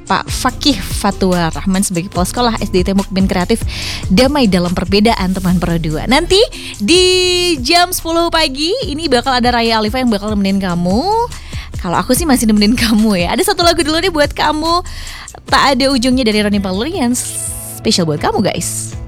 Pak Fakih Fatua Rahman sebagai Kepala Sekolah SD Mukmin Kreatif Damai Dalam Perbedaan teman Pro 2. Nanti di jam 10 pagi ini bakal ada Raya Alifa yang bakal nemenin kamu. Kalau aku sih masih nemenin kamu ya. Ada satu lagu dulu nih buat kamu, Tak Ada Ujungnya dari Ronnie Valerian. Spesial buat kamu guys.